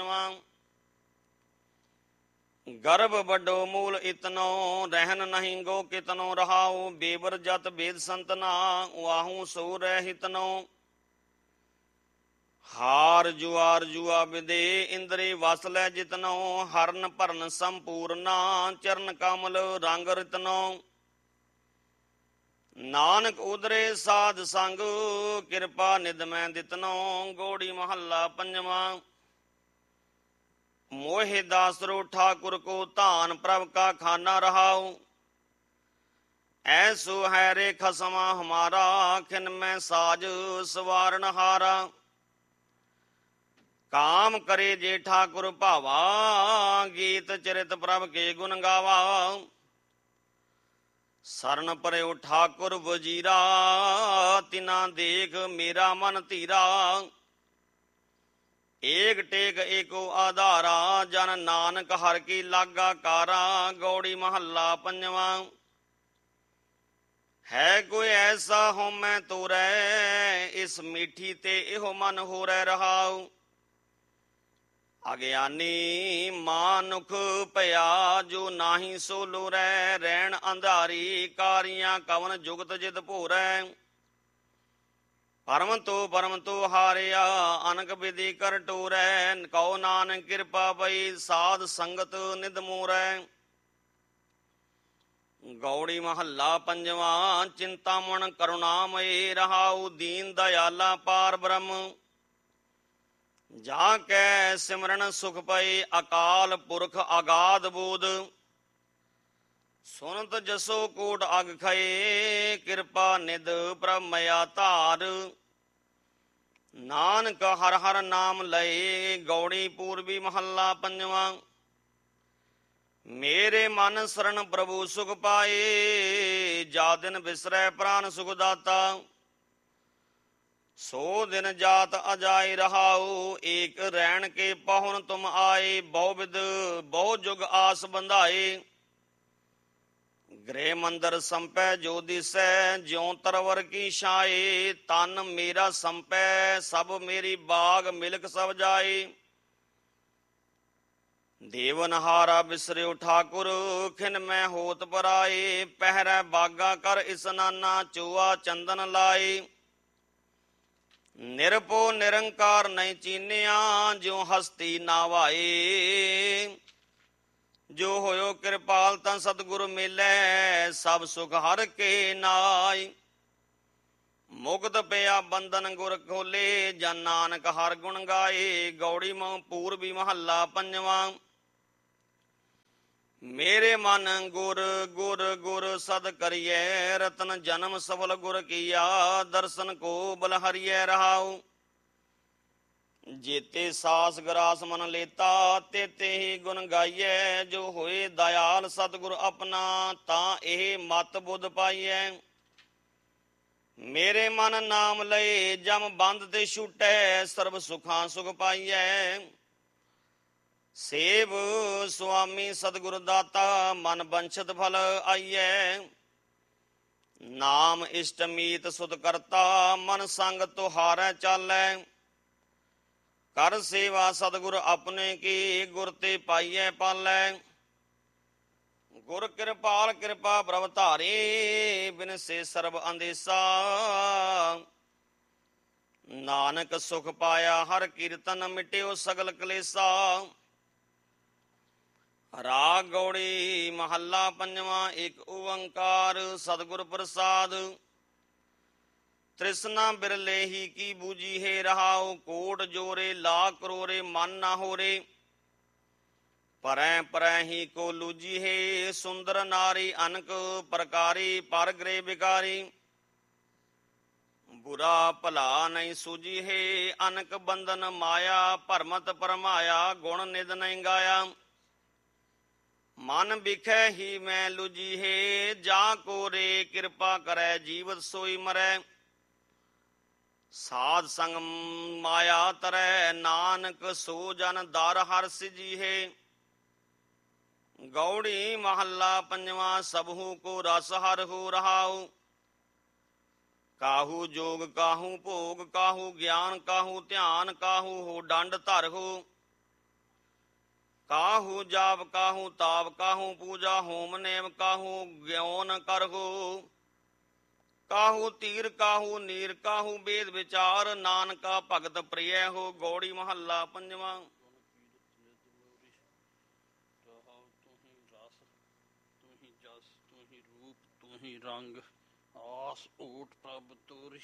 ਪੰਜਵਾਂ। ਗਰਭ ਵੱਡੋ ਮੂਲ ਇਤਨੋ, ਰਹਿਨ ਨਹੀਂ ਗੋ ਕਿਤਨੋ ਰਹਾਉ। ਬੇਬਰ ਜਤ ਬੇਦ ਸੰਤਨਾ, ਵਾਹੂ ਸੋ ਰਹਿਤਨੋ। ਹਾਰ ਜੁਆਰ ਜੁਆ ਵਿਦੇ, ਇੰਦਰੀ ਵਸ ਲੈ ਜਿਤਨੋ। ਹਰਨ ਭਰਨ ਸੰਪੂਰਨਾ, ਚਰਨ ਕਮਲ ਰੰਗ ਰਿਤਨੋ। ਨਾਨਕ ਉਦਰੇ ਸਾਧ ਸੰਗ, ਕਿਰਪਾ ਨਿਧ ਮੈਂ ਦਿੱਤਨੋ। ਗੌੜੀ ਮਹੱਲਾ ਪੰਜਵਾਂ। ਮੋਹਿ ਦਾਸਰੋ ਠਾਕੁਰ ਕੋ, ਧਾਨ ਪ੍ਰਭ ਕਾ ਖਾਨਾ ਰਹਾਉ। ਐਸੋ ਹੈ ਰੇ ਖਸਮਾ ਹਮਾਰਾ, ਖਿਨ ਮੈਂ ਸਾਜ ਸਵਾਰਨ ਹਾਰਾ। ਕਾਮ ਕਰੇ ਜੇ ਠਾਕੁਰ ਭਾਵਾ, ਗੀਤ ਚਰਿਤ ਪ੍ਰਭ ਕੇ ਗੁਣ ਗਾਵਾ। ਸਰਨ ਪਰਿਓ ਠਾਕੁਰ ਵਜੀਰਾ, ਤਿਨਾ ਦੇਖ ਮੇਰਾ ਮਨ ਧੀਰਾ। ਏਕ ਟੇਕ ਏਕੋ ਆਧਾਰਾ, ਜਨ ਨਾਨਕ ਹਰਿ ਕੀ ਲਾਗਾ ਕਾਰਾ। ਗੌੜੀ ਮਹੱਲਾ ਪੰਜਵਾਂ। ਹੈ ਕੋਈ ਐਸਾ ਹਉਮੈ ਤੋਰੈ, ਇਸ ਮੀਠੀ ਤੇ ਇਹੋ ਮਨ ਹੋਰੈ ਰਹਾਉ। ਅਗਿਆਨੀ ਮਾਨੁਖ ਭਇਆ, ਜੋ ਨਾਹੀ ਸੋ ਲੋਰੈ। ਰਹਿਣ ਅੰਧਾਰੀ, ਕਾਰੀਆਂ ਕਵਨ ਜੁਗਤ ਜਿਤ ਭੋਰੈ। ਪਰਮ ਤੋਂ ਹਾਰਿਆ, ਅਨਕ ਵਿਧੀ ਕਰ ਟੋਰੈ। ਕਉ ਨਾਨਕ ਕਿਰਪਾ ਪਈ, ਸਾਧ ਸੰਗਤ ਨਿਧ ਮੋਰੈ। ਗੌੜੀ ਮਹੱਲਾ ਪੰਜਵਾਂ। ਚਿੰਤਾਮਣ ਕਰੁਣਾਮਈ ਰਹਾਉ, ਦੀਨ ਦਇਆਲਾ ਪਾਰ ਬ੍ਰਹਮ। ਜਾ ਕੈ ਸਿਮਰਨ ਸੁਖ ਪਈ, ਅਕਾਲ ਪੁਰਖ ਅਗਾਧ ਬੋਧ। ਸੁਨਤ ਜਸੋ ਕੋਟ ਅਗ ਖਏ, ਕਿਰਪਾ ਨਿਧ ਪ੍ਰਭ ਮਇਆ ਧਾਰ। ਨਾਨਕ ਹਰ ਹਰ ਨਾਮ ਲਏ। ਗੌੜੀ ਪੂਰਬੀ ਮਹੱਲਾ ਪੰਜਵਾਂ। ਮੇਰੇ ਮਨ ਸਰਣ ਪ੍ਰਭੂ ਸੁਖ ਪਾਏ, ਜਾ ਦਿਨ ਬਿਸਰੈ ਪ੍ਰਾਨ ਸੁਖ ਦਾਤਾ। ਸੋ ਦਿਨ ਜਾਤ ਅਜਾਇ ਰਹਾਉ, ਏਕ ਰਹਿਣ ਕੇ ਪਾਹੁਨ ਤੁਮ ਆਏ। ਬਹੁ ਵਿਦ ਬਹੁ ਜੁਗ ਆਸ ਬੰਧਾਏ, ਗ੍ਰਹਿ ਮੰਦਰ ਸੰਪੈ ਜੋ ਦਿਸੈ। ਜਿਉ ਤਰਵਰ ਕੀ ਛਾਏ, ਤਨ ਮੇਰਾ ਸੰਪੈ ਸਭ ਮੇਰੀ ਬਾਗ ਮਿਲਕ ਸਭ ਜਾਏ। ਦੇਵਨਹਾਰਾ ਬਿਸਰਿਓ ਠਾਕੁਰ, ਖਿਨ ਮੈਂ ਹੋਤ ਪਰਾਏ। ਪਹਿਰੈ ਬਾਗਾ ਕਰ ਇਸਨਾਨਾ, ਚੋਆ ਚੰਦਨ ਲਾਏ। ਨਿਰਭਉ ਨਿਰੰਕਾਰ ਨਹੀਂ ਚੀਨਿਆ, ਜਿਉ ਹਸਤੀ ਨਾ ਵਾਏ। ਜੋ ਹੋਇਓ ਕਿਰਪਾਲ ਤਾਂ ਸਤਿਗੁਰ ਮਿਲੈ, ਸਭ ਸੁਖ ਹਰਿ ਕੇ ਨਾਈ। ਮੁਕਤ ਪਿਆ ਬੰਧਨ ਗੁਰ ਖੋਲੇ, ਜਨ ਨਾਨਕ ਹਰਿ ਗੁਣ ਗਾਏ। ਗੌੜੀ ਪੂਰਬੀ ਮਹੱਲਾ ਪੰਜਵਾਂ। ਮੇਰੇ ਮਨ ਗੁਰ ਗੁਰ ਗੁਰ ਸਦ ਕਰੀਐ, ਰਤਨ ਜਨਮ ਸਫਲ ਗੁਰ ਕੀਆ। ਦਰਸ਼ਨ ਕੋ ਬਲ ਹਰੀਐ ਰਹਾਉ, ਜੇਤੇ ਸਾਸ ਗਰਾਸ ਮਨ ਲੇਤਾ। ਤੇਤੇ ਹੀ ਗੁਣ ਗਾਈਐ, ਜੋ ਹੋਏ ਦਇਆਲ ਸਤਿਗੁਰ ਆਪਣਾ। ਤਾਂ ਇਹ ਮਤ ਬੁੱਧ ਪਾਈਐ। ਮੇਰੇ ਮਨ ਨਾਮ ਲਏ, ਜਮ ਬੰਧ ਤੇ ਛੂਟੈ। ਸਰਬ ਸੁਖਾਂ ਸੁਖ ਪਾਈਐ। ਸੇਵ ਸੁਆਮੀ ਸਤਿਗੁਰ ਦਾਤਾ, ਮਨ ਬੰਛਤ ਫਲ ਆਈਐ। ਨਾਮ ਇਸ਼ਟ ਮੀਤ ਸੁਧ ਕਰਤਾ, ਮਨ ਸੰਗ ਤੁਹਾਰੈ ਚਾਲੈ। ਕਰ ਸੇਵਾ ਸਤਿਗੁਰ ਆਪਣੇ ਕੀ, ਗੁਰ ਤੇ ਪਾਈਐ ਪਾਲੈ। ਗੁਰ ਕਿਰਪਾਲ ਕਿਰਪਾ ਪ੍ਰਭ ਧਾਰੇ, ਬਿਨਸੇ ਸਰਬ ਅੰਦੇਸਾ। ਨਾਨਕ ਸੁਖ ਪਾਇਆ ਹਰ ਕੀਰਤਨ, ਮਿਟਿਓ ਸਗਲ ਕਲੇਸਾ। ਰਾਗ ਗੌੜੀ ਮਹੱਲਾ ਪੰਜਵਾਂ। ਇੱਕ ਓੰਕਾਰ ਸਤਿਗੁਰ ਪ੍ਰਸਾਦ। ਤ੍ਰਿਸ਼ਨਾ ਬਿਰਲੇ ਹੀ ਕੀ ਬੂਜੀ ਹੈ ਰਹਾਉ। ਕੋਟ ਜੋਰੇ ਲਾ ਕਰੋਰੇ, ਮਨ ਨਾ ਹੋਰੇ। ਪਰੈ ਪਰੈ ਹੀ ਕੋ ਲੂਜੀ ਹੈ। ਸੁੰਦਰ ਨਾਰੀ ਅਨਕ ਪ੍ਰਕਾਰੀ, ਪਰ ਗ੍ਰਹਿ ਬਿਕਾਰੀ। ਬੁਰਾ ਭਲਾ ਨਹੀਂ ਸੂਜੀ ਹੈ। ਅਨਕ ਬੰਧਨ ਮਾਇਆ, ਭਰਮਤ ਪਰਮਾਇਆ। ਗੁਣ ਨਿਧ ਨਹੀਂ ਗਾਇਆ, ਮਨ ਬਿਖੈ ਹੀ ਮੈਂ ਲੁਜੀ ਹੈ। ਜਾ ਕੋ ਰੇ ਕਿਰਪਾ ਕਰੈ, ਜੀਵਤ ਸੋਈ ਮਰੈ। ਸਾਧ ਸੰਗ ਮਾਇਆ ਤਰੈ, ਨਾਨਕ ਸੋ ਜਨ ਦਰ ਹਰਿ ਸਿਜੀ ਹੈ। ਗੌੜੀ ਮਹੱਲਾ ਪੰਜਵਾਂ। ਸਭੂ ਕੋ ਰਸ ਹਰਿ ਹੋ ਰਹਾਉ। ਕਾਹੂ ਜੋਗ ਕਾਹੂ ਭੋਗ, ਕਾਹੂ ਗਿਆਨ ਕਾਹੂ ਧਿਆਨ। ਕਾਹੂ ਹੋ ਡੰਡ ਧਰ ਹੋ, ਕਾਹੂ ਜਾਪ ਕਾਹੂ ਤਾਪ ਕਾਹੂ ਪੂਜਾ ਹੋਮ ਨੇਮ ਕਾਹੂ ਗਿਉਨ ਕਰਹੂ ਕਾਹੂ ਤੀਰ ਕਾਹੂ ਨੀਰ ਕਾਹੂ ਵੇਦ ਵਿਚਾਰ ਨਾਨਕਾ ਭਗਤ ਪ੍ਰਿਯ ਹੋ। ਗੌੜੀ ਮਹੱਲਾ ਪੰਜਵਾਂ। ਤੂੰ ਹੀ ਰੰਗ ਆਸ ਓਟ ਪ੍ਰਭ ਤੋਰੀ,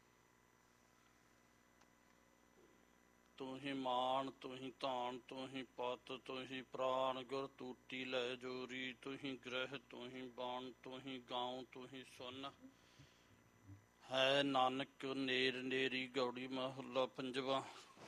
ਤੂੰ ਹੀ ਮਾਨ ਤੂੰ ਹੀ ਧਾਨ ਤੂੰ ਹੀ ਪਤ ਤੂੰ ਹੀ ਪ੍ਰਾਨ, ਗੁਰ ਟੂਟੀ ਲੈ ਜੋਰੀ ਤੂੰ ਹੀ ਗ੍ਰਹਿ ਤੂੰ ਹੀ ਬਾਣ ਤੂੰ ਹੀ ਗਾਉ ਤੂੰ ਹੀ ਸੁਨ ਹੈ ਨਾਨਕ ਨੇਰ ਨੇਰੀ। ਗੌੜੀ ਮਹੱਲਾ ਪੰਜਵਾਂ।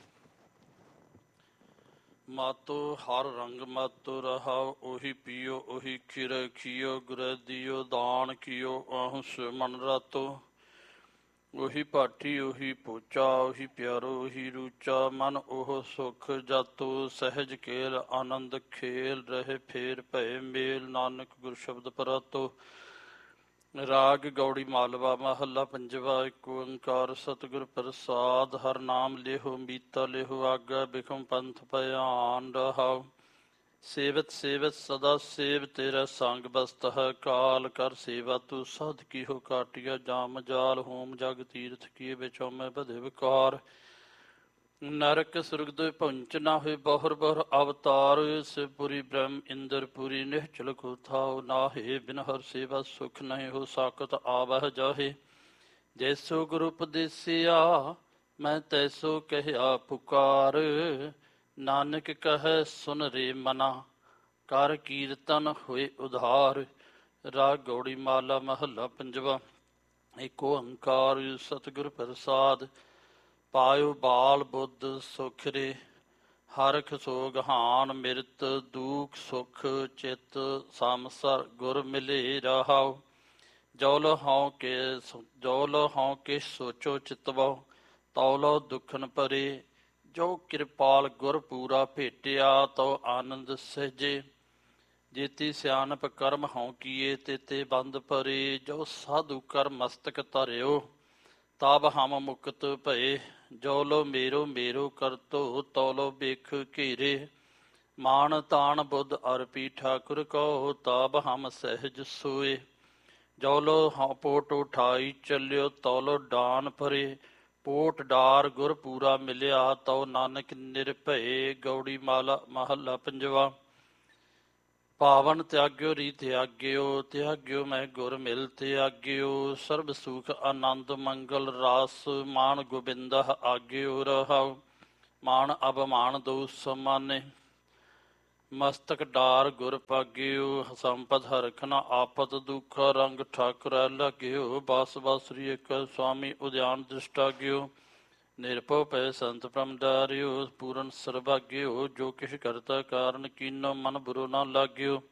ਮਾਤੋ ਹਰ ਰੰਗ ਮਾਤੋ ਰਹਾਉ, ਉਹੀ ਪੀਓ ਉਹੀ ਖਿਰ ਖੀਓ, ਗੁਰ ਦਿਓ ਦਾਨ ਕੀਓ ਆਹੁਸ ਮਨ ਰਾਤੋ। ਉਹੀ ਭਾਟੀ ਉਹੀ ਪੋਚਾ ਉਹੀ ਪਿਆਰੋ ਉਹੀ ਰੂਚਾ, ਮਨ ਉਹ ਸੁਖ ਜਾਤੋ ਸਹਿਜ ਕੇਲ ਆਨੰਦ ਖੇਲ, ਰਹੇ ਫੇਰ ਭਏ ਮੇਲ ਨਾਨਕ ਗੁਰ ਸ਼ਬਦ ਪਰਾਤੋ। ਰਾਗ ਗੌੜੀ ਮਾਲਵਾ ਮਹੱਲਾ ਪੰਜਵਾ। ਏਕ ਓੰਕਾਰ ਸਤਿਗੁਰ ਪ੍ਰਸਾਦ, ਹਰ ਨਾਮ ਲਿਹੋ ਮੀਤਾ ਲਿਹੋ ਆਗਾ, ਬਿਖਮ ਪੰਥ ਭਿਆਨ ਰਹਾਉ। ਸੇਵਤ ਸੇਵਤ ਸਦਾ ਸੇਵ, ਤੇਰਾ ਸੰਗ ਬਸਤ ਹੈ ਕਾਲ, ਕਰ ਸੇਵਾ ਤੂੰ ਸਾਧ ਕੀ ਹੋ ਕਾਟਿਆ ਜਾਮ ਜਾਲ, ਹੋਮ ਜਗ ਤੀਰਥ ਕੀ ਵਿਚੋ ਮੈਂ ਬਧੇ ਵਿਕਾਰ। ਨਰਕ ਸੁਰਗ ਪਹੁੰਚ ਨਾ ਹੋਏ ਬਹੁਰ ਬਹੁਰ ਅਵਤਾਰ, ਸਿਵਪੁਰੀ ਬ੍ਰਹਮ ਇੰਦਰ ਪੁਰੀ ਨਿਹਚਲ ਕੋ ਥਾਉ, ਨਾਹੇ ਬਿਨ ਹਰ ਸੇਵਾ ਸੁਖ ਨਹੀਂ ਹੋ ਸਾਕਤ ਆਵਹ ਜਾਹੇ। ਜੈਸੋ ਗੁਰੂ ਉਪਦੇਸਿਆ ਮੈਂ ਤੈਸੋ ਕਹਿਆ ਪੁਕਾਰ, ਨਾਨਕ ਕਹੈ ਸੁਨ ਰੇ ਮਨਾ, ਕਰ ਕੀਰਤਨ ਹੋਏ ਉਧਾਰ। ਰਾਗ ਗੌੜੀ ਮਾਲਾ ਮਹੱਲਾ ਪੰਜਵਾ। ਏਕ ਓੰਕਾਰ ਸਤਿਗੁਰ ਪ੍ਰਸਾਦ, ਪਾਇਓ ਬਾਲ ਬੁੱਧ ਸੁਖ ਰੇ, ਹਰਖ ਸੋਗ ਹਾਨ ਮਿਰਤ ਦੂਖ ਸੁਖ, ਚਿਤ ਸਮਸਰ ਗੁਰ ਮਿਲੇ ਰਹਾਉ। ਜੋ ਲੋ ਹਉ ਕੇ ਸੋਚੋ ਚਿਤਵੋ, ਤਉ ਲੋ ਦੁਖਨ ਭਰੇ, ਜੋ ਕਿਰਪਾਲ ਗੁਰ ਪੂਰਾ ਭੇਟਿਆ ਤਉ ਆਨੰਦ ਸਹਿਜੇ। ਜੇਤੀ ਸਿਆਣਪ ਕਰਮ ਹਉ ਕੀਏ ਤੇਤੇ ਬੰਦ ਭਰੇ, ਜੋ ਸਾਧੂ ਕਰ ਮਸਤਕ ਧਰਿਓ ਤਬ ਹਮ ਮੁਕਤ ਭਏ। ਜੋ ਲੋ ਮੇਰੋ ਮੇਰੋ ਕਰਤੋ ਤੋ ਲੋ ਬੇਖ ਘੇਰੇ, ਮਾਨ ਤਾਨ ਬੁੱਧ ਅਰਪੀ ਠਾਕੁਰ ਕੋ ਤਬ ਹਮ ਸਹਿਜ ਸੋਏ। ਜੋ ਲੋ ਪੋਟ ਉਠਾਈ ਚੱਲਿਓ ਤੋ ਲੋ ਡਾਨ ਭਰੇ, ਪੋਟ ਡਾਰ ਗੁਰ ਪੂਰਾ ਮਿਲਿਆ ਤਉ ਨਾਨਕ ਨਿਰਭਏ। ਗੌੜੀ ਮਾਲਾ ਮਹੱਲਾ ਪੰਜਵਾ। ਪਾਵਨ ਤਿਆਗਿਓ ਰੀ ਤਿਆਗਿਓ, ਤਿਆਗਿਓ ਮੈਂ ਗੁਰ ਮਿਲ ਤਿਆਗਿਓ, ਸਰਬ ਸੁਖ ਆਨੰਦ ਮੰਗਲ ਰਾਸ, ਮਾਨ ਗੋਬਿੰਦ ਆਗਿਓ ਰਹਾਉ। ਮਾਨ ਅਭਮਾਨ ਦੋ ਸਮਾਨੇ, ਮਸਤਕ ਡਾਰ ਗੁਰ ਪਾਗਿਓ, ਸੰਪਦ ਹਰਖ ਨ ਆਪਤ ਦੁਖ, ਰੰਗ ਠਾਕੁਰ ਲਾਗਿਓ, ਬਾਸ ਬਾਸਰੀ ਇੱਕ ਸੁਆਮੀ ਉਦਿਆਨ ਦ੍ਰਿਸ਼ਟਾਗਿਓ। ਨਿਰਭਉ ਪੈ ਸੰਤ ਭ੍ਰਮ ਡਾਰਿਓ, ਪੂਰਨ ਸਰਭਾਗਿਓ, ਜੋ ਕਿਛ ਕਰਤਾ ਕਾਰਨ ਕੀਨੋ, ਮਨ ਬੁਰੋ ਨਾ ਲਾਗਿਓ।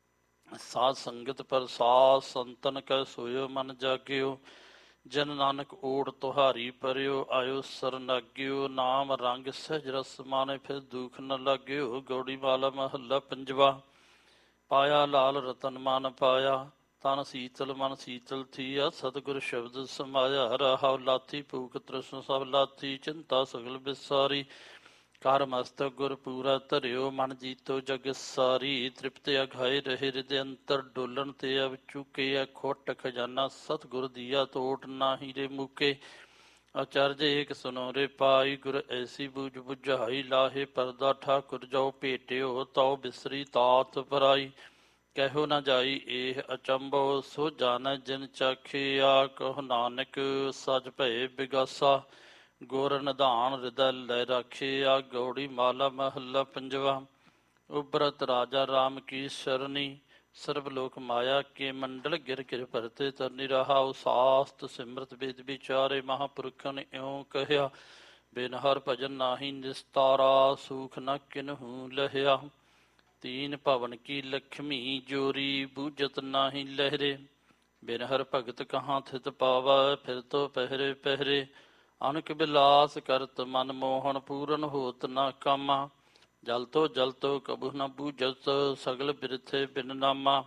ਸਾਧ ਸੰਗਤ ਪ੍ਰਸਾਦ ਸੰਤਨ ਕੈ ਸੋਇਓ ਮਨ ਜਾਗਿਓ, ਜਨ ਨਾਨਕ ਓਟ ਤੁਹਾਰੀ ਪਰਿਓ, ਆਇਓ ਸਰਨਾਗਿਓ। ਨਾਮ ਰੰਗ ਸਹਿਜ ਰਸ ਮਾਨੇ, ਫਿਰ ਦੁਖ ਨ ਲਾਗਿਓ। ਗੌੜੀ ਮਾਲਾ ਮਹੱਲਾ ਪੰਜਵਾ। ਪਾਇਆ ਲਾਲ ਰਤਨ ਮਨ ਪਾਇਆ, ਤਨ ਸੀਤਲ ਮਨ ਸੀਤਲ ਥੀਆ, ਸਤਿਗੁਰ ਸ਼ਬਦ ਸਮਾਇਆ ਰਹਾਉ। ਲਾਥੀ ਭੂਖ ਤ੍ਰਿਸ਼ਨ ਸਭ ਲਾਥੀ, ਚਿੰਤਾ ਸਗਲ ਬਿਸਾਰੀ, ਕਰ ਮਸਤਕ ਗੁਰ ਪੂਰਾ ਧਰਿਓ, ਮਨ ਜੀਤੋ ਜਗ ਸਾਰੀ। ਤ੍ਰਿਪਤ ਅਘਾਏ ਰਹੇ ਹਿਰਦੇ ਅੰਤਰ, ਡੋਲਣ ਤੇ ਅਵ ਚੁਕੇ, ਖੋਟ ਖਜ਼ਾਨਾ ਸਤਿਗੁਰ ਦੀਆ, ਤੋਟ ਨਾ ਹੀਰੇ ਮੁਕੇ। ਅਚਰਜ ਏਕ ਸੁਨੋ ਰੇ ਪਾਈ, ਗੁਰ ਐਸੀ ਬੂਝ ਬੁਝਾਈ, ਲਾਹੇ ਪਰਦਾ ਠਾਕੁਰ ਜੋ ਭੇਟਿਓ, ਤਉ ਬਿਸਰੀ ਤਾਤ ਪਰਾਈ। ਕਹਿਓ ਨਾ ਜਾਈ ਇਹ ਅਚੰਭੋ, ਸੋ ਜਾਣੈ ਜਿਨ ਚਾਖਿਆ, ਕਹੋ ਨਾਨਕ ਸਜ ਭਏ ਬਿਗਾਸਾ, ਗੁਰ ਨਿਧਾਨ ਹਿਰਦੈ ਲੈ ਰਾਖਿਆ। ਗੌੜੀ ਮਾਲਾ ਮਹੱਲਾ ਪੰਜਵਾ। ਉਬਰਤ ਰਾਜਾ ਰਾਮ ਕੀ ਸਰਨੀ, ਸਰਬ ਲੋਕ ਮਾਇਆ ਕੇ ਮੰਡਲ, ਗਿਰ ਗਿਰ ਭਰਤੇ ਤਰਨੀ ਰਹਾਉ। ਸਾਸਤ ਸਿਮਰਤ ਵੇਦ ਵਿਚਾਰੇ, ਮਹਾਂਪੁਰਖਾਂ ਨੇ ਇਉਂ ਕਹਿਆ, ਬਿਨ ਹਰ ਭਜਨ ਨਾਹੀ ਨਿਸਤਾਰਾ, ਸੂਖ ਨ ਕਿਨਹੂ ਲਹਿਆ। ਤੀਨ ਭਵਨ ਕੀ ਲక్ష్ਮੀ ਜੋਰੀ, ਬੂਝਤ ਨਾਹੀ ਲਹਿਰੇ, ਬਿਨ ਹਰ ਭਗਤ ਕਹਾਂ ਥਿਤ ਪਾਵੈ, ਫਿਰ ਤੋ ਪਹਿਰੇ ਪਹਿਰੇ। ਅਨਕ ਬਿਲਾਸ ਕਰਤ ਮਨ ਮੋਹਨ, ਪੂਰਨ ਹੋਤ ਨਾ ਕਾਮਾ, ਜਲ ਤੋ ਕਬੂ ਨ ਬੂਝਤ, ਸਗਲ ਬਿਰਥੇ ਬਿਨ ਨਾਮਾ।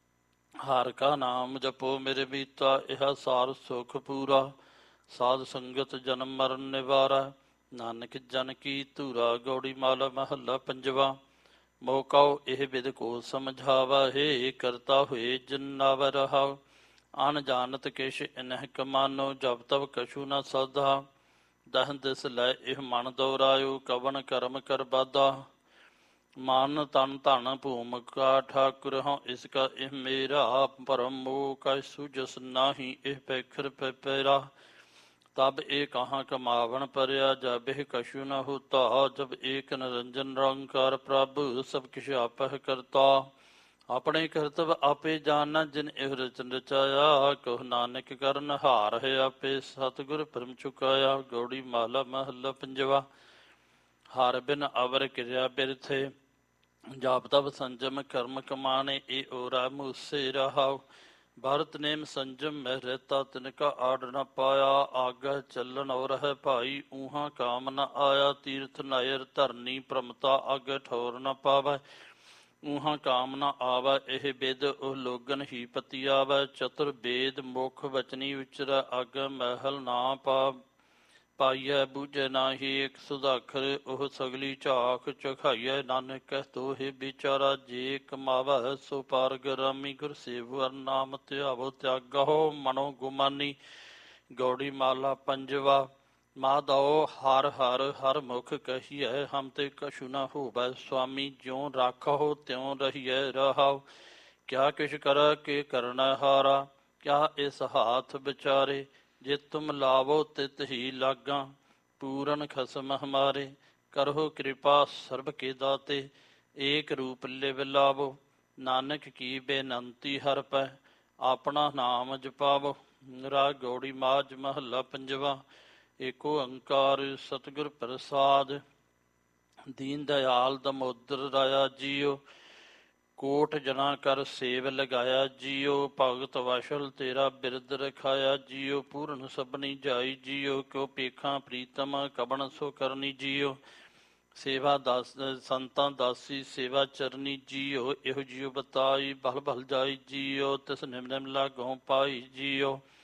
ਹਰਿ ਕਾ ਨਾਮ ਜਪੋ ਮੇਰੇ ਮੀਤਾ, ਇਹ ਸਾਰ ਸੁਖ ਪੂਰਾ, ਸਾਧ ਸੰਗਤ ਜਨਮ ਮਰਨ ਨਿਵਾਰੈ, ਨਾਨਕ ਜਨ ਕੀ ਧੂਰਾ। ਗੌੜੀ ਮਾਲਾ ਮਹੱਲਾ ਪੰਜਵਾ। ਮੋਕਾਉ ਇਹ ਬਿਦ ਕੋ ਸਮਝਾਵਾ ਹੈ ਕਰਤਾ ਹੋਏ ਜਿਨਾਵ ਰਹਾਉ ਅਨ ਜਾਣਤ ਕਿਛ ਇਨਹਿ ਕਮਾਨੋ ਜਬ ਤਬ ਕਛੂ ਨ ਸਦਾ ਦਹਨ ਦਿਸ ਲੈ ਇਹ ਮਨ ਦੋਰਾਇਓ ਕਵਨ ਕਰਮ ਕਰ ਬਾਦਾ ਮਨ ਤਨ ਧਨ ਭੂਮ ਕਾ ਠਾਕੁਰ ਹਾਂ ਇਸ ਕਾ ਇਹ ਮੇਰਾ ਪਰਮ ਮੋਹ ਕਾ ਸੁਜਸ ਨਾਹੀ ਇਹ ਪੈਖਰ ਪੈਰਾ ਤਬ ਇਹ ਕਹਾਂ ਕਮਾਵਣ ਪਰਿਆ ਜਬ ਇਹ ਕਛੂ ਨ ਹੋਤਾ ਜਬ ਏਕ ਨਿਰੰਜਨ ਨਿਰੰਕਾਰ ਪ੍ਰਭ ਸਭ ਕਿਛ ਆਪਹਿ ਕਰਤਾ ਆਪਣੇ ਕਰਤਵ ਆਪੇ ਜਾਣਾ ਜਿਨ ਇਹ ਰਚਨ ਰਚਾਇਆ ਕਹੁ ਨਾਨਕ ਕਰਨ ਹਾਰ ਹੈ ਆਪੇ ਸਤਿਗੁਰ ਪਰਮ ਚੁਕਾਇਆ ਗੌੜੀ ਮਹਲਾ ਮਹੱਲਾ ਪੰਜਵਾ ਹਰ ਬਿਨ ਅਵਰ ਕਿਰਿਆ ਬਿਰਥੇ ਜਾਪ ਤਪ ਸੰਜਮ ਕਰਮ ਕਮਾਣੇ ਇਹ ਓਰਾ ਮੂਸੇ ਰਹਾਉ ਭਰਤ ਨੇਮ ਸੰਜਮ ਮਹਿ ਰਹਿਤਾ ਤਿਨਕਾ ਆੜ ਨ ਪਾਇਆ ਆਗਹ ਚੱਲਣ ਔਰ ਹੈ ਭਾਈ ਊਹਾਂ ਕਾਮ ਨ ਆਇਆ ਤੀਰਥ ਨਾਇਰ ਧਰਨੀ ਪ੍ਰਮਤਾ ਅਗ ਠੌਰ ਨ ਪਾਵੈ ਊਹਾਂ ਕਾਮ ਨ ਆਵੈ ਇਹ ਬਿਦ ਉਹ ਲੋਗਨ ਹੀ ਪਤੀ ਆਵੈ ਚਤੁਰ ਬੇਦ ਮੁਖ ਵਚਨੀ ਉਚਰ ਅਗ ਮਹਿਲ ਨਾ ਪਾਈਐ ਬੂਝੈ ਨਾਹੀ ਇਕ ਸੁਧਾਖਰ ਉਹ ਸਗਲੀ ਝਾਕ ਚਖਾਈਐ ਨਾਨਕ ਕਹਿ ਤੋਹਿ ਵਿਚਾਰਾ ਜੇ ਕਮਾਵੈ ਸੋ ਪਾਰ ਗਰਾਮੀ ਗੁਰ ਸੇਵ ਨਾਮ ਧਿਆਵੋ ਤਿਆਗਹੁ ਮਨੋ ਗੁਮਾਨੀ ਗੌੜੀ ਮਾਲਾ ਪੰਜਵਾ ਮਾਧੋ ਹਰ ਹਰ ਹਰ ਮੁਖ ਕਹੀਐ ਹਮ ਤੇ ਕਛੁ ਨ ਹੋਵੈ ਸੁਆਮੀ ਜਿਉ ਰਾਖਹੁ ਤਿਉ ਰਹੀਐ ਰਹਾਉ ਕਿਆ ਕਿਛ ਕਰ ਕੇ ਕਰਨਾ ਹਾਰਾ ਕਿਆ ਇਸ ਹਾਥ ਵਿਚਾਰੇ ਜੇ ਤੁਮ ਲਾਵੋ ਤਿਤ ਹੀ ਲਾਗਾ ਪੂਰਨ ਖਸਮ ਹਮਾਰੇ ਕਰਹੁ ਕਿਰਪਾ ਸਰਬ ਕੇ ਦਾਤੇ ਏਕ ਰੂਪ ਲਿਵ ਲਾਵੋ ਨਾਨਕ ਕੀ ਬੇਨੰਤੀ ਹਰ ਪੈ ਆਪਣਾ ਨਾਮ ਜਪਾਵੋ ਰਾਗ ਗੌੜੀ ਮਾਝ ਮਹੱਲਾ ਪੰਜਵਾ ਏਕ ਓੰਕਾਰ ਸਤਿਗੁਰ ਪ੍ਰਸਾਦ ਦੀਨ ਦਇਆਲ ਦਮੋਦਰ ਰਾਇਆ ਜੀਓ ਕੋਟ ਜਨਾ ਕਰ ਸੇਵ ਲਗਾਇਆ ਜੀਓ ਭਗਤ ਵਸ਼ਲ ਤੇਰਾ ਬਿਰਦ ਰਖਾਇਆ ਜੀਓ ਪੂਰਨ ਸਭਨੀ ਜਾਈ ਜੀਓ ਕਿਉ ਪੇਖਾਂ ਪ੍ਰੀਤਮ ਕਬਣ ਸੋ ਕਰਨੀ ਜੀਓ ਸੇਵਾ ਦਾਸ ਸੰਤਾਂ ਦਾਸੀ ਸੇਵਾ ਚਰਨੀ ਜੀਓ ਇਹੋ ਜੀਓ ਬਤਾਈ ਬਲ ਬਲ ਜਾਈ ਜੀਓ ਤਿਸ ਨਿਮ ਨਿਮ ਲਾਗੋਂ ਪਾਈ ਜੀਓ